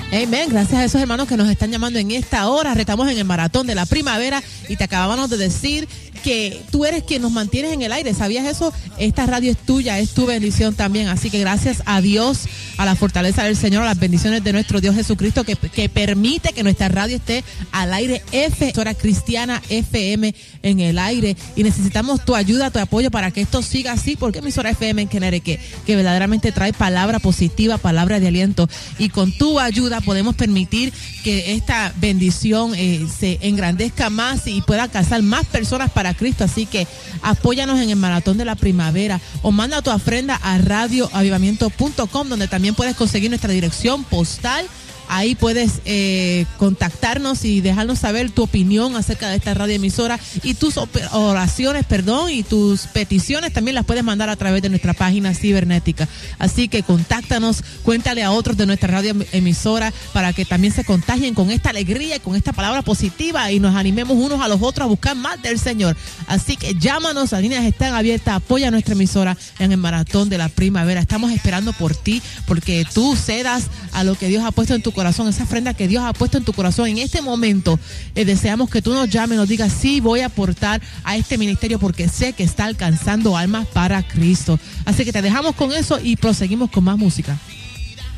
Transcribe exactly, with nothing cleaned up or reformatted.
Amén. Gracias a esos hermanos que nos están llamando en esta hora. Retamos en el maratón de la primavera y te acabábamos de decir que tú eres quien nos mantienes en el aire. ¿Sabías eso? Esta radio es tuya, es tu bendición también. Así que gracias a Dios, a la fortaleza del Señor, a las bendiciones de nuestro Dios Jesucristo que, que permite que nuestra radio esté al aire. F, emisora cristiana F M en el aire. Y necesitamos tu ayuda, tu apoyo para que esto siga así, porque emisora F M en Kenere que, que verdaderamente trae palabra positiva, palabra de aliento. Y con tu ayuda podemos permitir que esta bendición eh, se engrandezca más y pueda alcanzar más personas para Cristo. Así que apóyanos en el maratón de la primavera o manda tu ofrenda a radio avivamiento punto com, donde también puedes conseguir nuestra dirección postal. Ahí puedes eh, contactarnos y dejarnos saber tu opinión acerca de esta radioemisora y tus oraciones, perdón, y tus peticiones también las puedes mandar a través de nuestra página cibernética. Así que contáctanos, cuéntale a otros de nuestra radioemisora para que también se contagien con esta alegría y con esta palabra positiva y nos animemos unos a los otros a buscar más del Señor. Así que llámanos, las líneas están abiertas, apoya a nuestra emisora en el maratón de la primavera. Estamos esperando por ti, porque tú cedas a lo que Dios ha puesto en tu corazón. corazón, esa ofrenda que Dios ha puesto en tu corazón. En este momento eh, deseamos que tú nos llames, nos digas, sí, voy a aportar a este ministerio porque sé que está alcanzando almas para Cristo. Así que te dejamos con eso y proseguimos con más música.